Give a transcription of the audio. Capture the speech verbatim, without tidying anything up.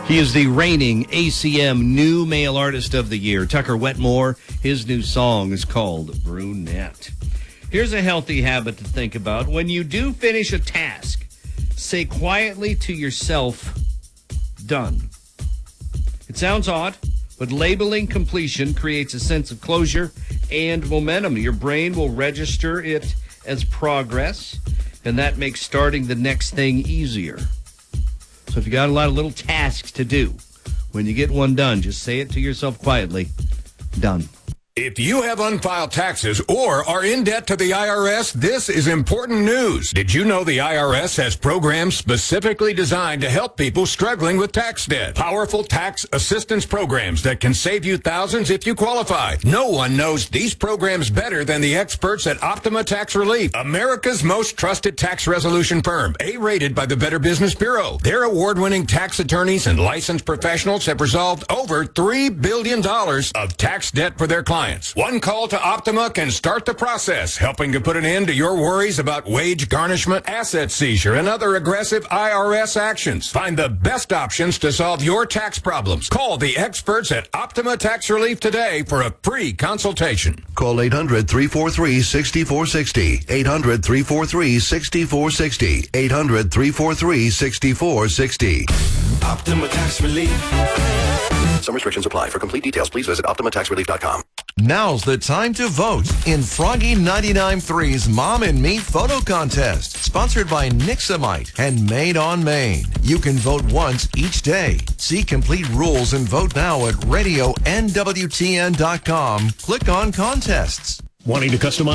He is the reigning A C M New Male Artist of the Year. Tucker Wetmore, his new song is called Brunette. Here's a healthy habit to think about. When you do finish a task, say quietly to yourself, done. It sounds odd, but labeling completion creates a sense of closure and momentum. Your brain will register it as progress, and that makes starting the next thing easier. So if you got a lot of little tasks to do, when you get one done, just say it to yourself quietly, done. If you have unfiled taxes or are in debt to the I R S, this is important news. Did you know the I R S has programs specifically designed to help people struggling with tax debt? Powerful tax assistance programs that can save you thousands if you qualify. No one knows these programs better than the experts at Optima Tax Relief, America's most trusted tax resolution firm, A-rated by the Better Business Bureau. Their award-winning tax attorneys and licensed professionals have resolved over three billion dollars of tax debt for their clients. One call to Optima can start the process, helping to put an end to your worries about wage garnishment, asset seizure, and other aggressive I R S actions. Find the best options to solve your tax problems. Call the experts at Optima Tax Relief today for a free consultation. Call eight hundred, three four three, six four six zero. eight hundred, three four three, six four six zero. eight hundred, three four three, six four six zero. Optima Tax Relief. Some restrictions apply. For complete details, please visit Optima Tax Relief dot com. Now's the time to vote in Froggy ninety-nine point three's Mom and Me Photo Contest, sponsored by Nixamite and Made on Maine. You can vote once each day. See complete rules and vote now at radio N W T N dot com. Click on contests. Wanting to customize